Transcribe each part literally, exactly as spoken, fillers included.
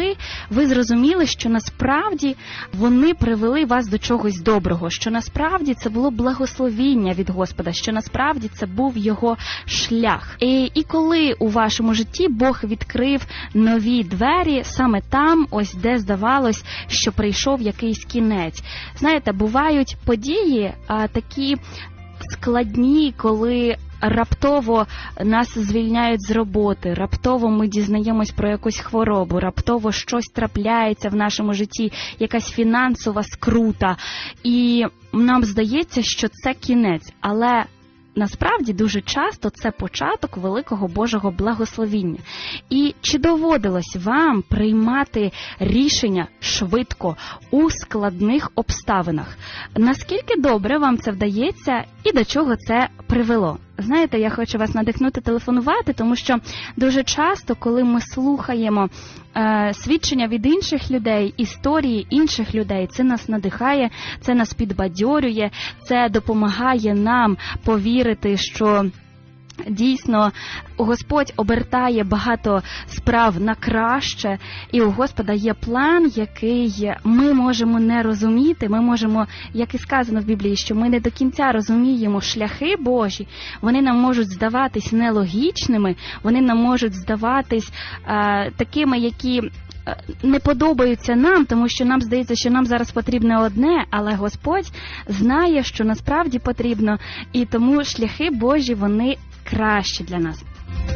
коли ви зрозуміли, що насправді вони привели вас до чогось доброго, що насправді це було благословіння від Господа, що насправді це був його шлях. І, і коли у вашому житті Бог відкрив нові двері саме там, ось де здавалось, що прийшов якийсь кінець. Знаєте, бувають події а, такі складні, коли раптово нас звільняють з роботи, раптово ми дізнаємось про якусь хворобу, раптово щось трапляється в нашому житті, якась фінансова скрута, і нам здається, що це кінець, але насправді дуже часто це початок великого Божого благословіння. І чи доводилось вам приймати рішення швидко у складних обставинах? Наскільки добре вам це вдається і до чого це привело? Знаєте, я хочу вас надихнути телефонувати, тому що дуже часто, коли ми слухаємо е, свідчення від інших людей, історії інших людей, це нас надихає, це нас підбадьорює, це допомагає нам повірити, що дійсно Господь обертає багато справ на краще, і у Господа є план, який ми можемо не розуміти. Ми можемо, як і сказано в Біблії, що ми не до кінця розуміємо шляхи Божі, вони нам можуть здаватись нелогічними, вони нам можуть здаватись а, такими, які не подобаються нам, тому що нам здається, що нам зараз потрібне одне, але Господь знає, що насправді потрібно, і тому шляхи Божі, вони кращі для нас.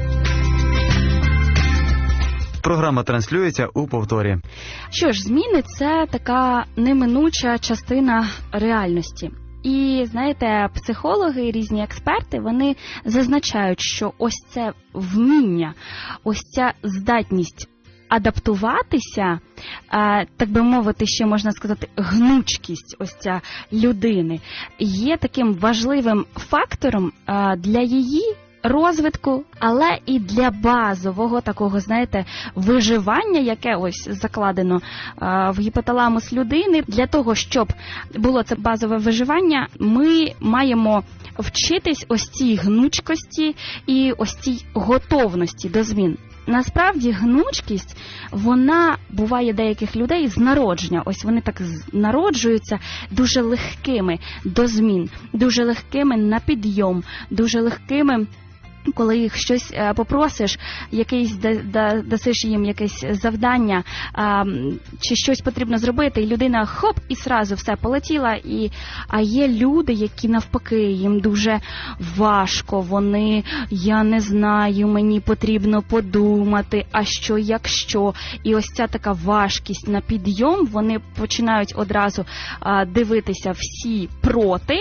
Програма транслюється у повторі. Що ж, зміни – це така неминуча частина реальності. І, знаєте, психологи, різні експерти, вони зазначають, що ось це вміння, ось ця здатність адаптуватися, так би мовити, ще можна сказати, гнучкість ось ця людини, є таким важливим фактором для її розвитку, але і для базового такого, знаєте, виживання, яке ось закладено а, в гіпоталамус людини. Для того, щоб було це базове виживання, ми маємо вчитись ось цій гнучкості і ось цій готовності до змін. Насправді гнучкість, вона буває деяких людей з народження. Ось вони так народжуються дуже легкими до змін, дуже легкими на підйом, дуже легкими, коли їх щось попросиш, якийсь дасиш їм якесь завдання, а, чи щось потрібно зробити, і людина хоп, і сразу все полетіла. І, а є люди, які навпаки, їм дуже важко, вони, я не знаю, мені потрібно подумати, а що, якщо. І ось ця така важкість на підйом, вони починають одразу а, дивитися всі проти,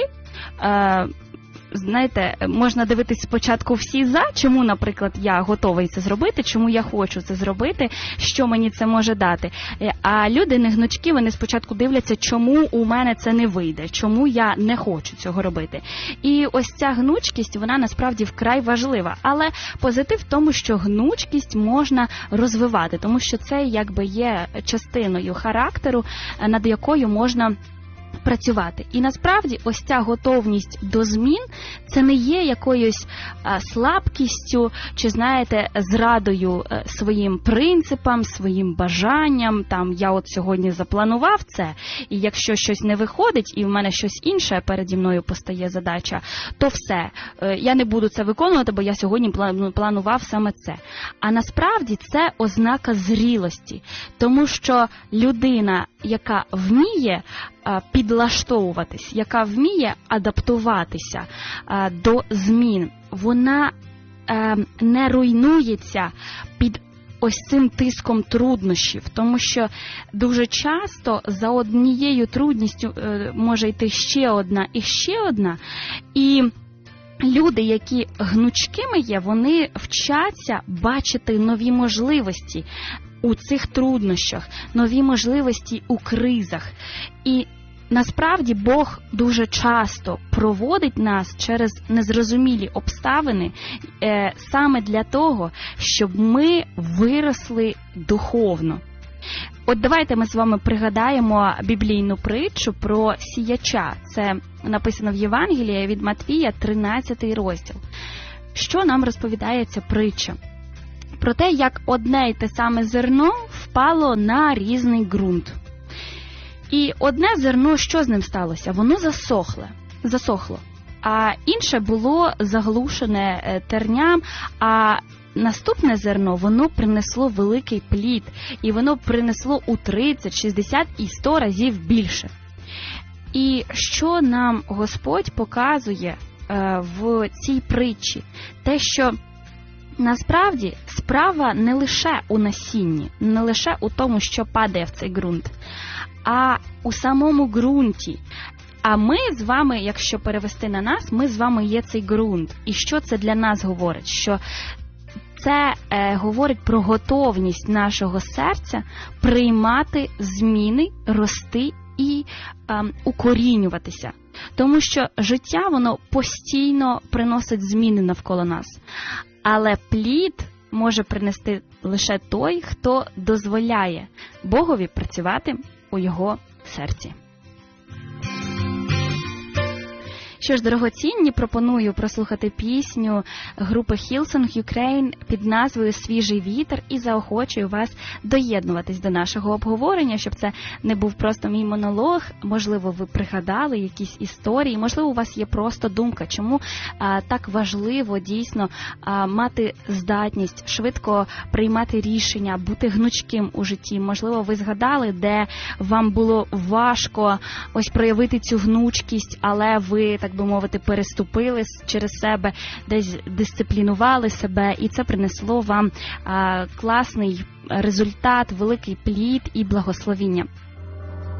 а, знаєте, можна дивитися спочатку всі за, чому, наприклад, я готовий це зробити, чому я хочу це зробити, що мені це може дати. А люди не гнучкі, вони спочатку дивляться, чому у мене це не вийде, чому я не хочу цього робити. І ось ця гнучкість, вона насправді вкрай важлива. Але позитив в тому, що гнучкість можна розвивати, тому що це якби є частиною характеру, над якою можна працювати. І насправді ось ця готовність до змін – це не є якоюсь а, слабкістю чи, знаєте, зрадою а, своїм принципам, своїм бажанням. Там, я от сьогодні запланував це, і якщо щось не виходить, і в мене щось інше переді мною постає задача, то все, е, я не буду це виконувати, бо я сьогодні планував саме це. А насправді це ознака зрілості, тому що людина, яка вміє підлаштовуватись, яка вміє адаптуватися а, до змін, вона а, не руйнується під ось цим тиском труднощів, тому що дуже часто за однією трудністю а, може йти ще одна і ще одна, і люди, які гнучкими є, вони вчаться бачити нові можливості у цих труднощах, нові можливості у кризах. І насправді Бог дуже часто проводить нас через незрозумілі обставини е, саме для того, щоб ми виросли духовно. От давайте ми з вами пригадаємо біблійну притчу про сіяча. Це написано в Євангелії від Матвія, тринадцятий розділ. Що нам розповідає ця притча? про те, як одне й те саме зерно впало на різний ґрунт. І одне зерно, що з ним сталося? Воно засохло, засохло, а інше було заглушене терням, а наступне зерно, воно принесло великий плід, і воно принесло у тридцять, шістдесят і сто разів більше. І що нам Господь показує е, в цій притчі? Те, що насправді справа не лише у насінні, не лише у тому, що падає в цей ґрунт, а у самому ґрунті. А ми з вами, якщо перевести на нас, ми з вами є цей ґрунт. І що це для нас говорить? Що це е, говорить про готовність нашого серця приймати зміни, рости і е, укорінюватися. Тому що життя, воно постійно приносить зміни навколо нас. Але плід може принести лише той, хто дозволяє Богові працювати у його серці. Що ж, дорогоцінні, пропоную прослухати пісню групи Hillsong Ukraine під назвою «Свіжий вітер» і заохочую вас доєднуватись до нашого обговорення, щоб це не був просто мій монолог. Можливо, ви пригадали якісь історії, можливо, у вас є просто думка, чому а, так важливо дійсно а, мати здатність швидко приймати рішення, бути гнучким у житті. Можливо, ви згадали, де вам було важко ось проявити цю гнучкість, але ви, так би мовити, переступили через себе, десь дисциплінували себе, і це принесло вам а, класний результат, великий плід і благословіння.